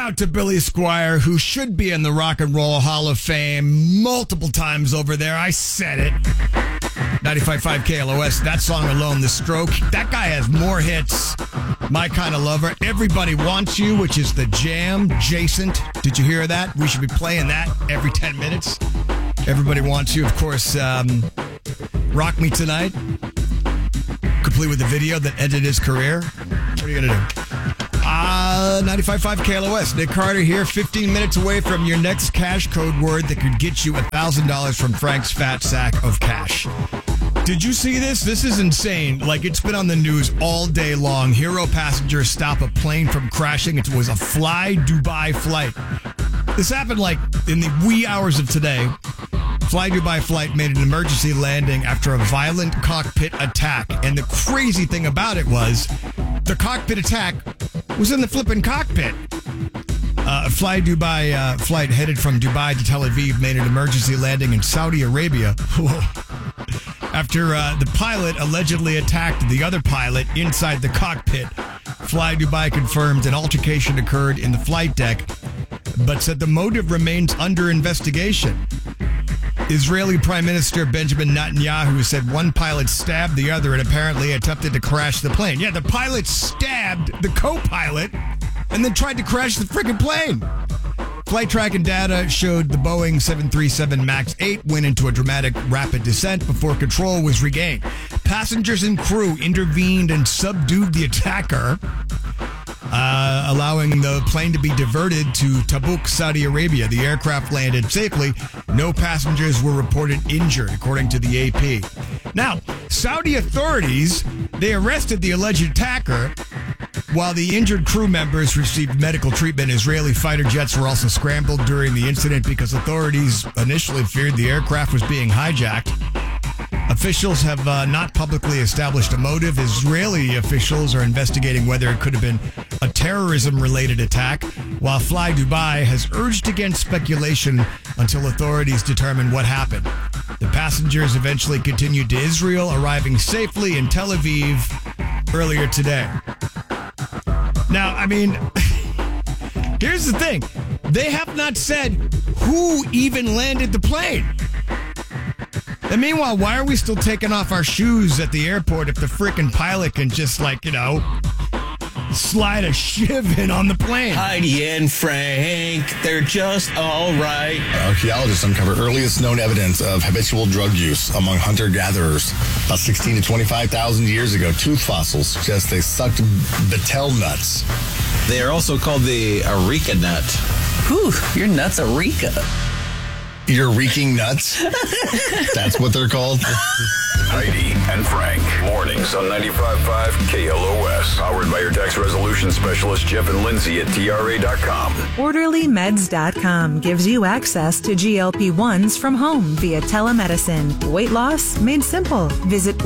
out to Billy Squier, who should be in the Rock and Roll Hall of Fame multiple times over there. I said it. 95.5 KLOS, that song alone, The Stroke. That guy has more hits. My Kind of Lover. Everybody Wants You, which is the jam. Jacent, did you hear that? We should be playing that every 10 minutes. Everybody Wants You, of course. Rock Me Tonight, complete with the video that ended his career. What are you going to do? 95.5 KLOS. Nick Carter here, 15 minutes away from your next cash code word that could get you $1,000 from Frank's fat sack of cash. Did you see this? This is insane. Like, it's been on the news all day long. Hero passengers stop a plane from crashing. It was a Fly Dubai flight. This happened like in the wee hours of today. Fly Dubai flight made an emergency landing after a violent cockpit attack. And the crazy thing about it was the cockpit attack was in the flipping cockpit. A Fly Dubai flight headed from Dubai to Tel Aviv made an emergency landing in Saudi Arabia. After the pilot allegedly attacked the other pilot inside the cockpit. Fly Dubai confirmed an altercation occurred in the flight deck, but said the motive remains under investigation. Israeli Prime Minister Benjamin Netanyahu said one pilot stabbed the other and apparently attempted to crash the plane. Yeah, the pilot stabbed the co-pilot and then tried to crash the freaking plane. Flight tracking data showed the Boeing 737 MAX 8 went into a dramatic rapid descent before control was regained. Passengers and crew intervened and subdued the attacker, allowing the plane to be diverted to Tabuk, Saudi Arabia. The aircraft landed safely. No passengers were reported injured, according to the AP. Now, Saudi authorities, they arrested the alleged attacker, while the injured crew members received medical treatment. Israeli fighter jets were also scrambled during the incident because authorities initially feared the aircraft was being hijacked. Officials have not publicly established a motive. Israeli officials are investigating whether it could have been a terrorism-related attack, while Fly Dubai has urged against speculation until authorities determine what happened. The passengers eventually continued to Israel, arriving safely in Tel Aviv earlier today. Now, I mean, here's the thing. They have not said who even landed the plane. And meanwhile, why are we still taking off our shoes at the airport if the freaking pilot can just, slide a shiv in on the plane? Heidi and Frank, they're just all right. Archaeologists uncovered earliest known evidence of habitual drug use among hunter-gatherers. About 16 to 25,000 years ago, tooth fossils suggest they sucked betel nuts. They are also called the areca nut. Whew, your nuts areca. You're reeking nuts? That's what they're called? Heidi and Frank. Mornings on 95.5 KLOS. Powered by your tax resolution specialist, Jeff and Lindsay at TRA.com. OrderlyMeds.com gives you access to GLP-1s from home via telemedicine. Weight loss made simple. Visit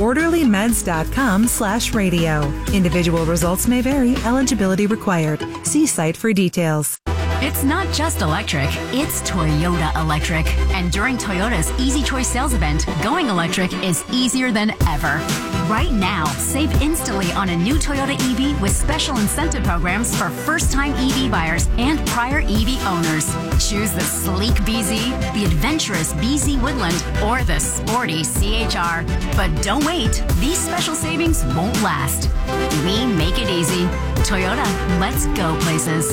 OrderlyMeds.com/radio. Individual results may vary. Eligibility required. See site for details. It's not just electric, it's Toyota Electric. And during Toyota's Easy Choice sales event, going electric is easier than ever. Right now, save instantly on a new Toyota EV with special incentive programs for first-time EV buyers and prior EV owners. Choose the sleek BZ, the adventurous BZ Woodland, or the sporty CHR. But don't wait, these special savings won't last. We make it easy. Toyota, let's go places.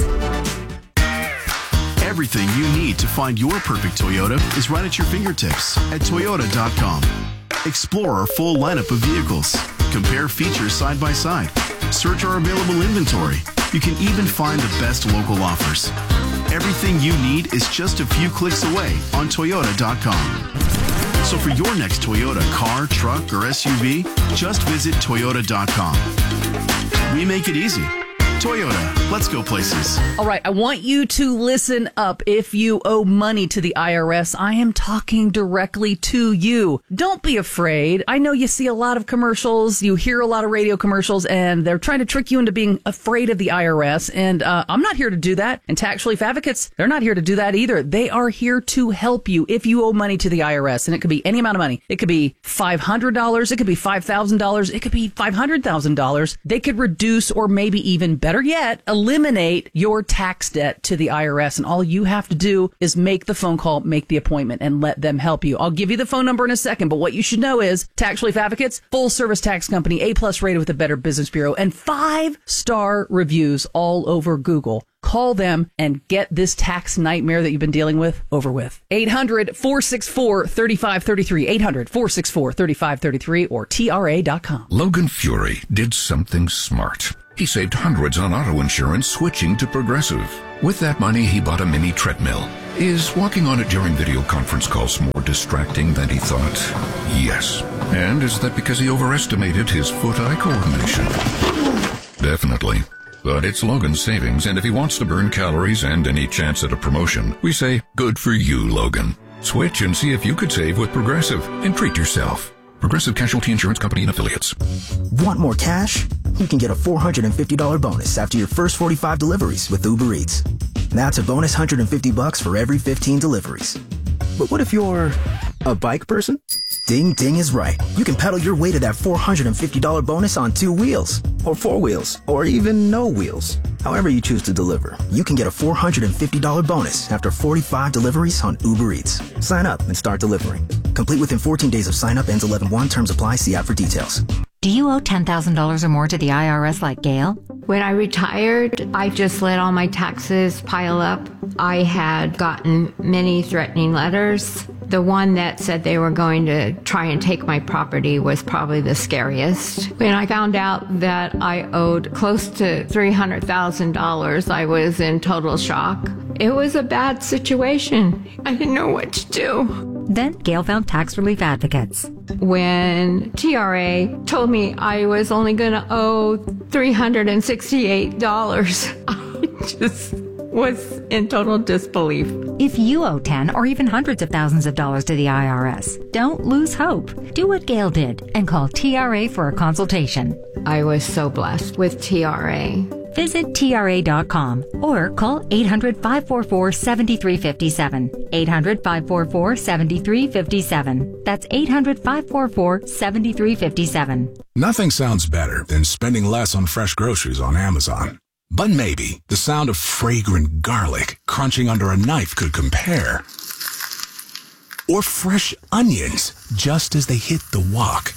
Everything you need to find your perfect Toyota is right at your fingertips at Toyota.com. Explore our full lineup of vehicles. Compare features side by side. Search our available inventory. You can even find the best local offers. Everything you need is just a few clicks away on Toyota.com. So for your next Toyota car, truck, or SUV, just visit Toyota.com. We make it easy. Toyota, let's go places. All right, I want you to listen up. If you owe money to the IRS, I am talking directly to you. Don't be afraid. I know you see a lot of commercials, you hear a lot of radio commercials, and they're trying to trick you into being afraid of the IRS. And I'm not here to do that. And tax relief advocates, they're not here to do that either. They are here to help you if you owe money to the IRS. And it could be any amount of money. It could be $500. It could be $5,000. It could be $500,000. They could reduce or maybe even better better yet, eliminate your tax debt to the IRS. And all you have to do is make the phone call, make the appointment, and let them help you. I'll give you the phone number in a second, but what you should know is Tax Relief Advocates, full service tax company, A+ rated with the Better Business Bureau, and 5-star reviews all over Google. Call them and get this tax nightmare that you've been dealing with over with. 800-464-3533. 800-464-3533 or TRA.com. Logan Fury did something smart. He saved hundreds on auto insurance switching to Progressive. With that money, he bought a mini treadmill. Is walking on it during video conference calls more distracting than he thought? Yes. And is that because he overestimated his foot-eye coordination? Definitely. But it's Logan's savings, and if he wants to burn calories and any chance at a promotion, we say, good for you, Logan. Switch and see if you could save with Progressive and treat yourself. Progressive Casualty Insurance Company and Affiliates. Want more cash? You can get a $450 bonus after your first 45 deliveries with Uber Eats. That's a bonus $150 for every 15 deliveries. But what if you're a bike person? Ding Ding is right. You can pedal your way to that $450 bonus on 2 wheels, or 4 wheels, or even no wheels. However you choose to deliver, you can get a $450 bonus after 45 deliveries on Uber Eats. Sign up and start delivering. Complete within 14 days of sign up. Ends 11/1. Terms apply. See app for details. Do you owe $10,000 or more to the IRS like Gail? When I retired, I just let all my taxes pile up. I had gotten many threatening letters. The one that said they were going to try and take my property was probably the scariest. When I found out that I owed close to $300,000, I was in total shock. It was a bad situation. I didn't know what to do. Then Gail found Tax Relief Advocates. When TRA told me I was only going to owe $368, I just was in total disbelief. If you owe 10 or even hundreds of thousands of dollars to the IRS, don't lose hope. Do what Gail did and call TRA for a consultation. I was so blessed with TRA. Visit TRA.com or call 800-544-7357. 800-544-7357. That's 800-544-7357. Nothing sounds better than spending less on fresh groceries on Amazon. But maybe the sound of fragrant garlic crunching under a knife could compare. Or fresh onions just as they hit the wok.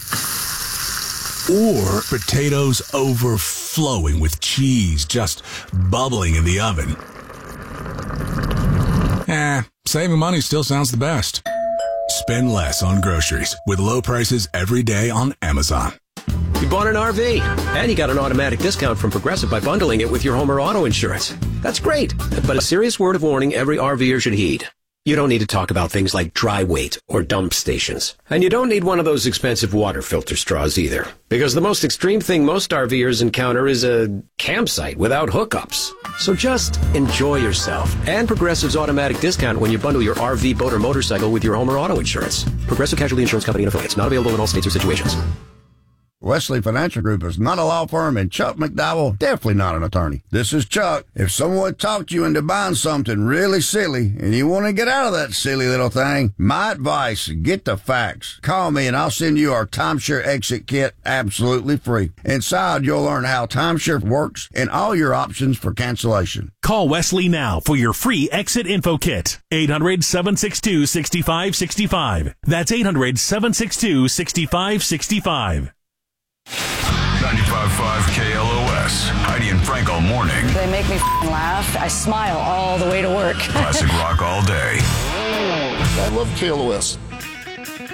Or potatoes overflowing with cheese just bubbling in the oven. Saving money still sounds the best. Spend less on groceries with low prices every day on Amazon. You bought an RV, and you got an automatic discount from Progressive by bundling it with your home or auto insurance. That's great, but a serious word of warning every RVer should heed. You don't need to talk about things like dry weight or dump stations. And you don't need one of those expensive water filter straws either. Because the most extreme thing most RVers encounter is a campsite without hookups. So just enjoy yourself and Progressive's automatic discount when you bundle your RV, boat, or motorcycle with your home or auto insurance. Progressive Casualty Insurance Company and Affiliates. Not available in all states or situations. Wesley Financial Group is not a law firm, and Chuck McDowell definitely not an attorney. This is Chuck. If someone talked you into buying something really silly and you want to get out of that silly little thing, my advice, get the facts. Call me and I'll send you our timeshare exit kit absolutely free. Inside, you'll learn how timeshare works and all your options for cancellation. Call Wesley now for your free exit info kit. 800-762-6565. That's 800-762-6565. 95.5 KLOS. Heidi and Frank all morning. They make me laugh. I smile all the way to work. Classic rock all day. I love KLOS.